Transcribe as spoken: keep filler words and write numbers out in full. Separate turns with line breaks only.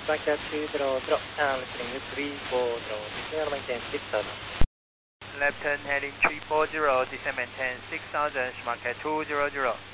Smackdown two zero zero, and listening three four zero, descend maintain six thousand.
Left turn heading three four zero, descend maintain six thousand, Schmarket two zero zero.